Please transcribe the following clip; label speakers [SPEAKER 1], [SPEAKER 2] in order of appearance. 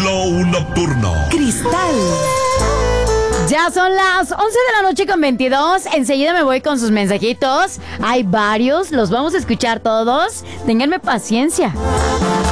[SPEAKER 1] Flow Nocturno.
[SPEAKER 2] Cristal.
[SPEAKER 3] Ya son las 11 de la noche con 22. Enseguida me voy con sus mensajitos. Hay varios, los vamos a escuchar todos. Ténganme paciencia.